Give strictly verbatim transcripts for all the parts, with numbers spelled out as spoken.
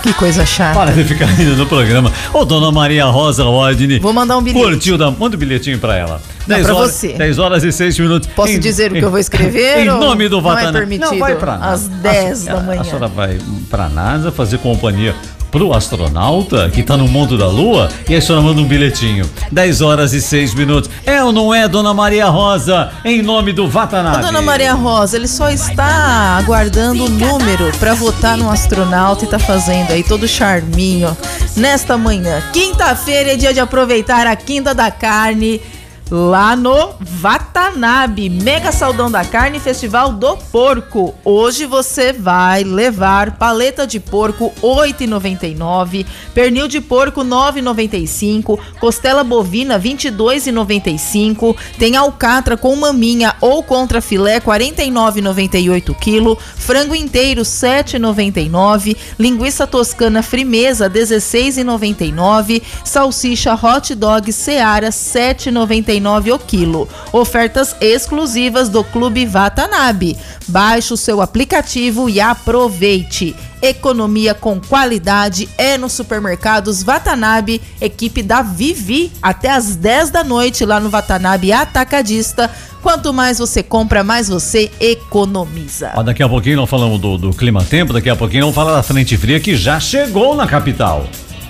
Que coisa chata. Para de ficar rindo no programa. Ô, dona Maria Rosa Rodney. Vou mandar um bilhete. Curtiu, da, manda um bilhetinho pra ela. Não, pra horas, você. dez horas e seis minutos. Posso em, dizer o em, que eu vou escrever? Em nome do Vatanabe. Não é permitido? Não, vai pra NASA. Às dez a, da manhã. A senhora vai pra NASA fazer companhia pro astronauta que tá no mundo da Lua e a senhora manda um bilhetinho. dez horas e seis minutos. É ou não é, dona Maria Rosa? Em nome do Vatanabe. Ô, dona Maria Rosa, ele só está aguardando o número pra votar no astronauta e tá fazendo aí todo charminho nesta manhã. Quinta-feira é dia de aproveitar a Quinta da Carne lá no Vatanabe, Mega Saldão da Carne, Festival do Porco. Hoje você vai levar paleta de porco oito reais e noventa e nove centavos, pernil de porco nove reais e noventa e cinco centavos, costela bovina vinte e dois reais e noventa e cinco centavos, tem alcatra com maminha ou contra filé quarenta e nove reais e noventa e oito centavos quilo, frango inteiro sete reais e noventa e nove centavos, linguiça toscana frimeza dezesseis reais e noventa e nove centavos, salsicha hot dog Seara sete reais e noventa e nove centavos o quilo. Ofertas exclusivas do Clube Vatanabe. Baixe o seu aplicativo e aproveite. Economia com qualidade é no Supermercados Vatanabe, equipe da Vivi, até às dez da noite lá no Vatanabe Atacadista. Quanto mais você compra, mais você economiza. Ó, daqui a pouquinho nós falamos do, do clima-tempo, daqui a pouquinho vamos falar da frente fria que já chegou na capital.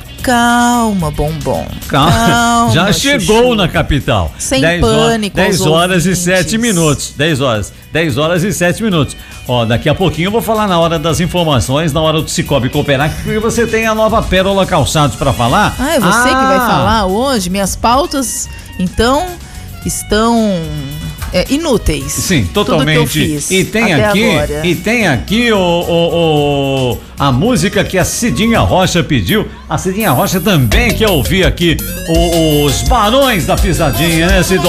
Calma, bombom. Calma. Calma, Já chegou chuchu. na capital. Sem dez pânico. dez horas ouvintes. e sete minutos. dez horas. dez horas e sete minutos. Ó, daqui a pouquinho eu vou falar na hora das informações, na hora do Cicobi Cooperar, porque você tem a nova Pérola Calçados para falar. Ah, é você ah. que vai falar hoje? Minhas pautas, então, estão é, inúteis. Sim, totalmente. Tudo que eu fiz e tem até aqui, agora. e tem aqui o, o, o a música que a Cidinha Rocha pediu. A Cidinha Rocha também quer ouvir aqui o, os Barões da Pisadinha, né, Cidinha?